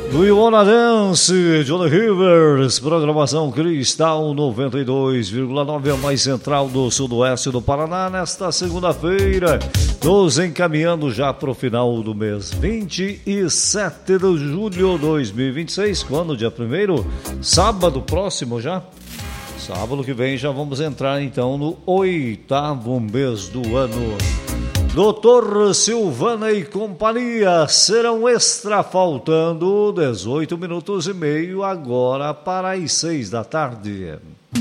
Do You Wanna Dance, Johnny Rivers, programação Cristal 92,9, a mais central do sudoeste do Paraná, nesta segunda-feira, nos encaminhando já para o final do mês, 27 de julho de 2026, quando? Dia 1º, sábado próximo já? Sábado que vem já vamos entrar então no 8º mês do ano. Doutor Silvana e companhia serão extra, faltando 18 minutos e meio agora para as 6 da tarde.